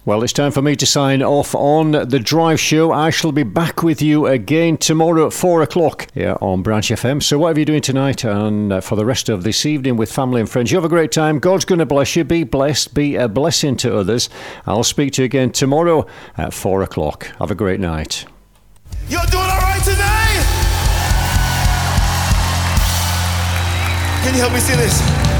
Well, it's time for me to sign off on The Drive Show. I shall be back with you again tomorrow at 4 o'clock here on Branch FM. So whatever you're doing tonight and for the rest of this evening with family and friends, you have a great time. God's going to bless you. Be blessed. Be a blessing to others. I'll speak to you again tomorrow at 4 o'clock. Have a great night. You're doing all right tonight? Can you help me see this?